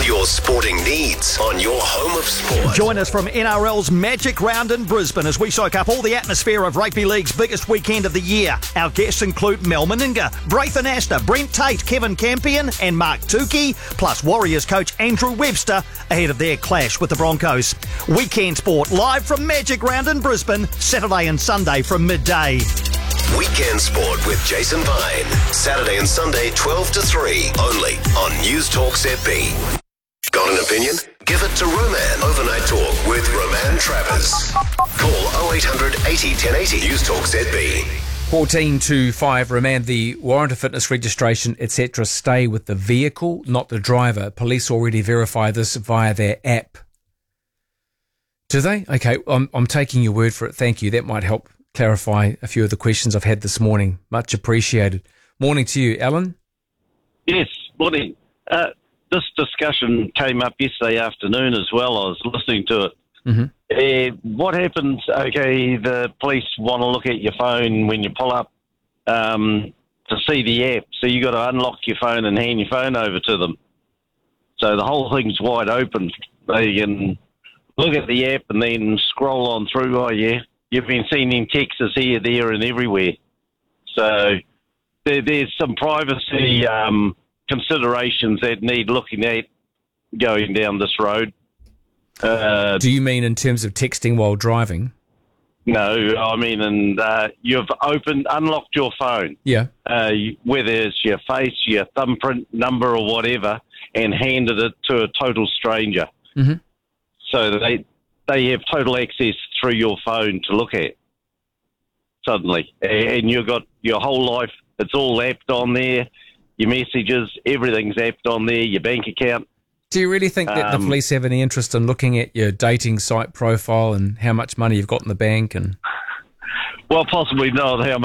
all your sporting needs on your home of sport. Join us from NRL's Magic Round in Brisbane as we soak up all the atmosphere of Rugby League's biggest weekend of the year. Our guests include Mel Meninga, Braithen Astor, Brent Tate, Kevin Campion and Mark Tukey, plus Warriors coach Andrew Webster ahead of their clash with the Broncos. Weekend sport live from Magic Round in Brisbane, Saturday and Sunday from midday. Weekend Sport with Jason Vine. Saturday and Sunday 12 to 3 only on News Talk ZB. Got an opinion? Give it to Roman. Overnight Talk with Roman Travers. Call 0800 80 1080. News Talk ZB. 14 to 5, remand the warrant of fitness registration, etc. Stay with the vehicle, not the driver. Police already verify this via their app. Do they? Okay, I'm taking your word for it. Thank you. That might help clarify a few of the questions I've had this morning. Much appreciated. Morning to you, Alan. Yes, morning. This discussion came up yesterday afternoon as well. I was listening to it. Mm-hmm. What happens, okay, the police want to look at your phone when you pull up to see the app, so you got to unlock your phone and hand your phone over to them. So the whole thing's wide open. They can look at the app and then scroll on through. Oh, yeah, you've been seen in Texas here, there and everywhere. So there's some privacy considerations that need looking at going down this road. Do you mean in terms of texting while driving? No, I mean, you've unlocked your phone. Yeah. Whether it's your face, your thumbprint number or whatever, and handed it to a total stranger. Mm-hmm. So they have total access through your phone to look at suddenly. And you've got your whole life, it's all apped on there, your messages, everything's apped on there, your bank account. Do you really think that the police have any interest in looking at your dating site profile and how much money you've got in the bank? And well, possibly not how